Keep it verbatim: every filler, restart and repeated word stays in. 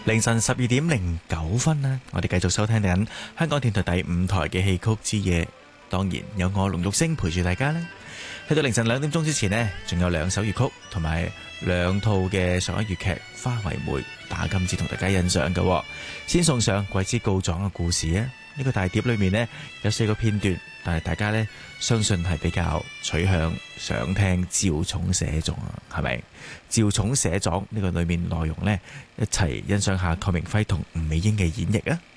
凌晨十二點零九分啦，我哋繼續收聽緊香港電台第五台嘅戲曲之夜，當然有我龍玉星陪住大家啦。去到凌晨兩點鐘之前呢，仲有兩首粵曲同埋兩套嘅上海粵劇《花為媒》打金子同大家欣賞嘅。先送上《桂枝告狀》嘅故事啊！呢個大碟裏面呢，有四個片段，但係大家呢，相信係比較取向想聽趙重寫狀啊，係咪？趙重寫狀呢個裏面內容呢，一齊欣賞下鄺明輝同吳美英嘅演繹啊！